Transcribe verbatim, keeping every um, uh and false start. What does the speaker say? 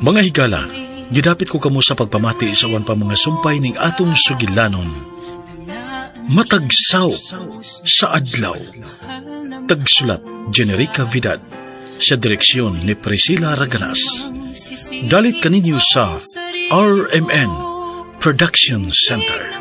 Mga higala, gidapit ko kamo sa pagpamati sa awan pa mga sumpay ning atong sugilanon. Matagsaw sa adlaw. Tagsulat Generica Vidal, sa direksyon ni Priscilla Raganas. Dalit kaninyo sa R M N Production Center.